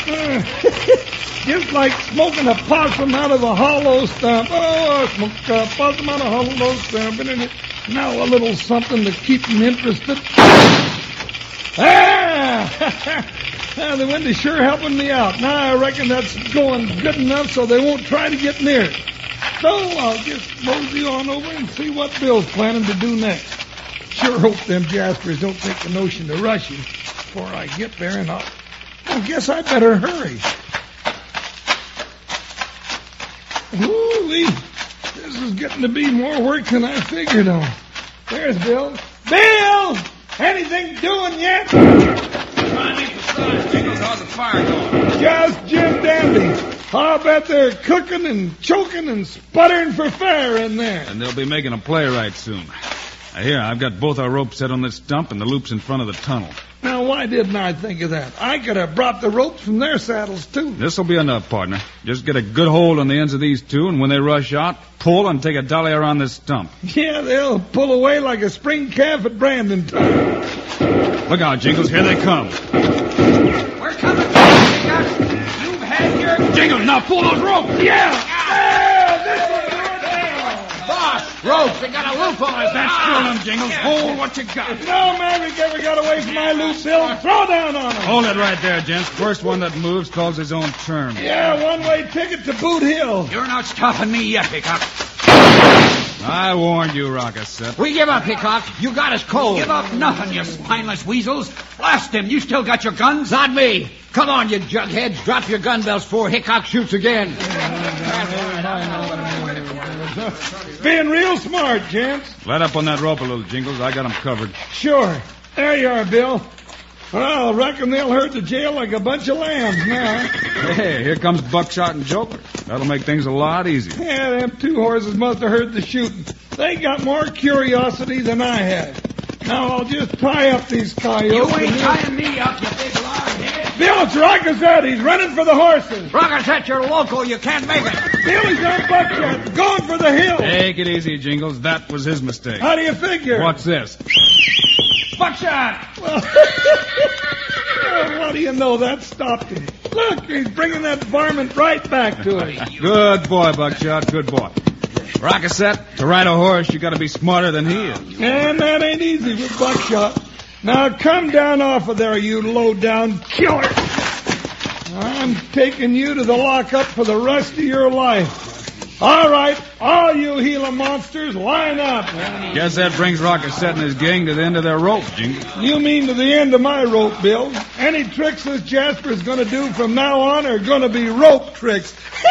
Just like smoking a possum out of a hollow stump. Oh, I smoked a possum out of a hollow stump. And now a little something to keep them interested. The wind is sure helping me out. Now I reckon that's going good enough so they won't try to get near it. So I'll just mosey on over and see what Bill's planning to do next. Sure hope them Jaspers don't take the notion to rush you before I get there, and I guess I better hurry. Ooh-wee, this is getting to be more work than I figured on. There's Bill. Bill! Anything doing yet? How's the fire going? Just Jim Dandy. I'll bet they're cooking and choking and sputtering for fire in there. And they'll be making a playwright soon. Here, I've got both our ropes set on this stump and the loops in front of the tunnel. Now, why didn't I think of that? I could have brought the ropes from their saddles, too. This'll be enough, partner. Just get a good hold on the ends of these two, and when they rush out, pull and take a dolly around this stump. Yeah, they'll pull away like a spring calf at Brandon time. Look out, Jingles. Here they come. We're coming. You've had your... Jingles, now pull those ropes. Yeah! This one. Boss, ropes. They got a loop on us. That's still them, Jingles. Hold what you got. No Maverick ever got away from my loop, Bill. Throw down on him. Hold it right there, gents. First one that moves calls his own turn. Yeah, one-way ticket to Boot Hill. You're not stopping me yet, Hickok. I warned you, Rockasset. We give up, Hickok. You got us cold. Give up nothing, you spineless weasels. Blast him. You still got your guns? Not me. Come on, you jugheads. Drop your gun belts before Hickok shoots again. Being real smart, gents. Let up on that rope a little, Jingles. I got them covered. Sure. There you are, Bill. Well, I reckon they'll herd the jail like a bunch of lambs now. Hey, here comes Buckshot and Joker. That'll make things a lot easier. Yeah, them two horses must have heard the shooting. They got more curiosity than I had. Now I'll just tie up these coyotes. You ain't tying me up, you big lard-head. Bill, it's Rockasset. He's running for the horses. Rockasset, you're local. You can't make it. Bill, he's on Buckshot. Going for the hill. Take it easy, Jingles. That was his mistake. How do you figure? What's this? Buckshot! Well, what do you know? That stopped him. Look, he's bringing that varmint right back to us. Good boy, Buckshot. Good boy. Rockasset, to ride a horse, you got to be smarter than he is. And that ain't easy with Buckshot. Now come down off of there, you low-down killer. I'm taking you to the lockup for the rest of your life. All right, all you Gila monsters, line up. Guess that brings Rockasset and his gang to the end of their rope, Jingles. You mean to the end of my rope, Bill? Any tricks this Jasper's going to do from now on are going to be rope tricks.